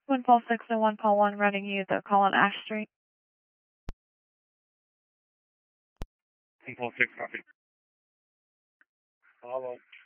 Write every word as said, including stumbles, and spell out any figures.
one twelve six oh one, call one, running you the call on Ash Street. one twelve six, copy. Follow.